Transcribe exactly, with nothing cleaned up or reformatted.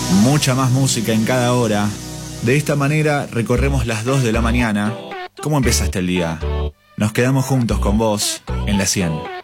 Mucha más música en cada hora. De esta manera recorremos las dos de la mañana. ¿Cómo empezaste el día? Nos quedamos juntos con vos en la cien.